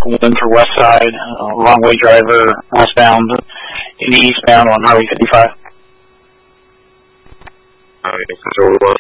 1 for West Side, wrong way driver, westbound, in the eastbound on Highway 55. Control 1.